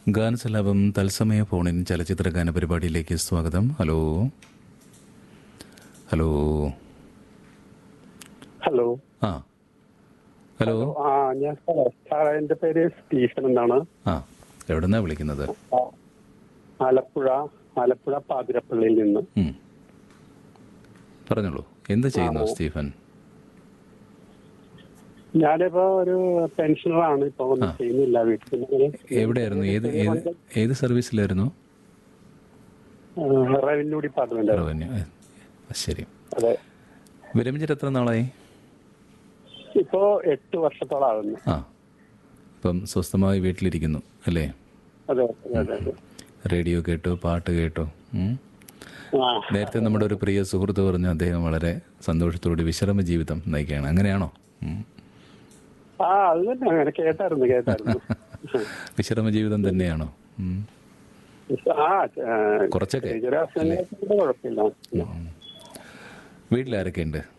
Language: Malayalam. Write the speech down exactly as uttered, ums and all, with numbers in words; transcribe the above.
ഗാനസലാപം തത്സമയ ഫോണിൻ ചലച്ചിത്ര ഗാന പരിപാടിയിലേക്ക് സ്വാഗതം. ഹലോ ഹലോ ഹലോ ആ ഹലോ ആ ഞാൻ സാറേ, എന്റെ പേര് സ്റ്റീഫൻ എന്നാണ്. ആ എവിടെന്നാ വിളിക്കുന്നത്? ആലപ്പുഴ ആലപ്പുഴ പാതിരപ്പള്ളിയിൽ നിന്ന്. ഉം. പറഞ്ഞോളൂ, എന്ത് ചെയ്യുന്നു സ്റ്റീഫൻ? ഞാനിപ്പോ ഒരു പെൻഷനറാണ്. ഇപ്പൊ ഒന്നും ചെയ്യുന്നില്ല, വീട്ടിൽ. എവിടെയായിരുന്നു? ഏത് ഏത് ഏത് സർവീസിലായിരുന്നു? Revenue department. റവന്യൂ. ശരി. അതെ. വിരമിച്ചിട്ട് എത്ര നാളായി? ഇപ്പോ എട്ട് വർഷത്തോളാകുന്നു. ആ, ഇപ്പം സ്വസ്ഥമായി വീട്ടിലിരിക്കുന്നു അല്ലേ? അതെ അതെ അതെ. റേഡിയോ കേട്ടോ, പാട്ട് കേട്ടോ? ഉം. ആ, നേരത്തെ നമ്മുടെ ഒരു പ്രിയ സുഹൃത്ത് പറഞ്ഞു അദ്ദേഹം വളരെ സന്തോഷത്തോടെ വിശ്രമ ജീവിതം നയിക്കുകയാണ്. അങ്ങനെയാണോ? ഉം. ആ അത് തന്നെ, അങ്ങനെ കേട്ടായിരുന്നു കേട്ടായിരുന്നു. വിശ്രമ ജീവിതം തന്നെയാണോ? ഉം. ആ, കുറച്ചൊക്കെ ചെറിയ അസുഖങ്ങളൊക്കെ കുഴപ്പമില്ല. വീട്ടിലാരൊക്കെ ഉണ്ട്?